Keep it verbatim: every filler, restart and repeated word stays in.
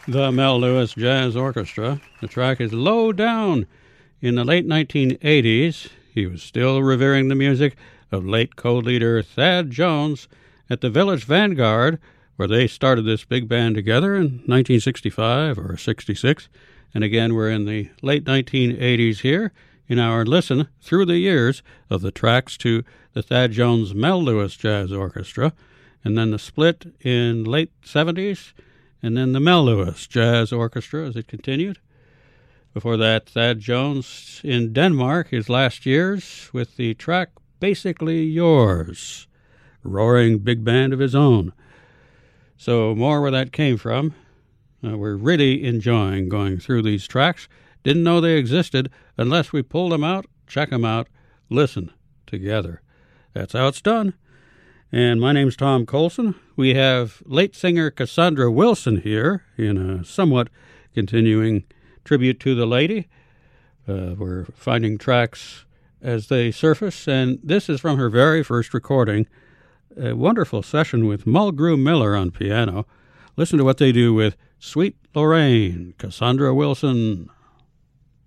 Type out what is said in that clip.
The Mel Lewis Jazz Orchestra. The track is Low Down. In the late nineteen eighties, he was still revering the music of late co-leader Thad Jones at the Village Vanguard, where they started this big band together in nineteen sixty-five or sixty-six. And again, we're in the late nineteen eighties here in our listen through the years of the tracks to the Thad Jones Mel Lewis Jazz Orchestra, and then the split in late seventies, and then the Mel Lewis Jazz Orchestra as it continued. Before that, Thad Jones in Denmark, his last years, with the track Basically Yours, roaring big band of his own. So more where that came from. Uh, we're really enjoying going through these tracks. Didn't know they existed unless we pulled them out, check them out, listen together. That's how it's done. And my name's Tom Colson. We have late singer Cassandra Wilson here in a somewhat continuing tribute to the lady. Uh, we're finding tracks as they surface, and this is from her very first recording, a wonderful session with Mulgrew Miller on piano. Listen to what they do with Sweet Lorraine, Cassandra Wilson.